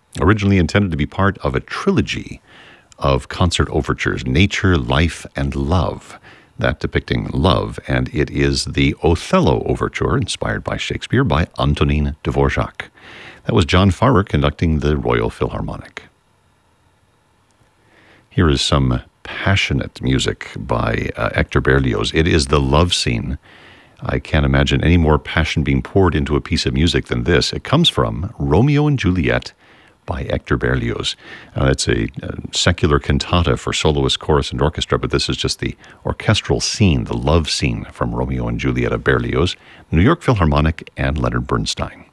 Originally intended to be part of a trilogy of concert overtures, Nature, Life, and Love, that depicting love, and it is the Othello Overture, inspired by Shakespeare, by Antonín Dvořák. That was John Farrar conducting the Royal Philharmonic. Here is some passionate music by Hector Berlioz. It is the love scene. I can't imagine any more passion being poured into a piece of music than this. It comes from Romeo and Juliet by Hector Berlioz. It's a secular cantata for soloist, chorus, and orchestra, but this is just the orchestral scene, the love scene from Romeo and Juliet of Berlioz, New York Philharmonic, and Leonard Bernstein.